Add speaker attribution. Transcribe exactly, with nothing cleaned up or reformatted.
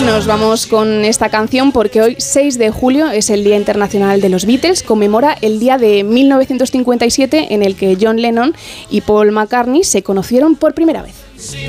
Speaker 1: nos vamos con esta canción porque hoy, seis de julio, es el Día Internacional de los Beatles. Conmemora el día de mil novecientos cincuenta y siete en el que John Lennon y Paul McCartney se conocieron por primera vez.